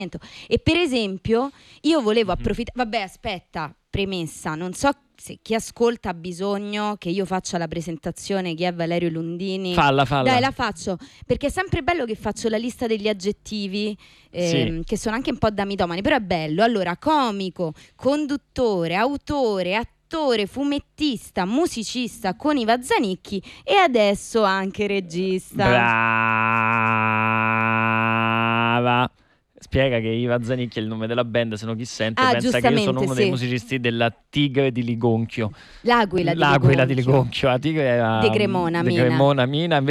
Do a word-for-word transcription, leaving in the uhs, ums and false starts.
E per esempio io volevo Mhm. approfittare, vabbè aspetta, premessa, non so se chi ascolta ha bisogno che io faccia la presentazione, chi è Valerio Lundini. Falla, falla. Dai, la faccio, perché è sempre bello che faccio la lista degli aggettivi, ehm, Sì. che sono anche un po' da mitomani, però è bello. Allora, comico, conduttore, autore, attore, fumettista, musicista con Iva Zanicchi e adesso anche regista. Brava. Spiega che Iva Zanicchi è il nome della band, se no chi sente Ah, pensa che io sono giustamente, uno sì. dei musicisti della Tigre di Ligonchio. L'aquila di L'aquila di Ligonchio. Ligonchio, la tigre era De Cremona, De Mina. Cremona, Mina.